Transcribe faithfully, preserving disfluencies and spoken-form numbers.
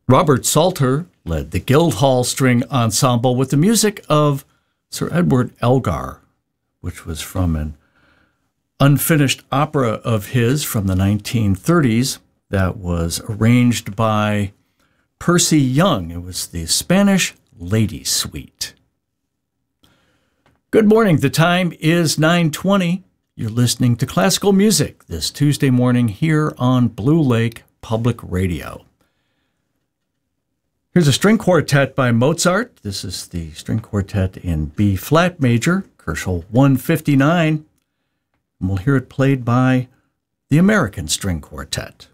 Robert Salter led the Guildhall String Ensemble with the music of Sir Edward Elgar, which was from an unfinished opera of his from the nineteen thirties that was arranged by Percy Young. It was the Spanish Lady Suite. Good morning. The time is nine twenty. You're listening to classical music this Tuesday morning here on Blue Lake Public Radio. Here's a string quartet by Mozart. This is the string quartet in B flat major, Koelschel one fifty-nine. And we'll hear it played by the American String Quartet.